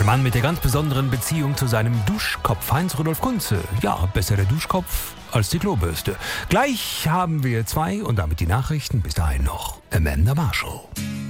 Der Mann mit der ganz besonderen Beziehung zu seinem Duschkopf, Heinz-Rudolf Kunze. Ja, besser der Duschkopf als die Klobürste. Gleich haben wir 2 und damit die Nachrichten. Bis dahin noch Amanda Marshall.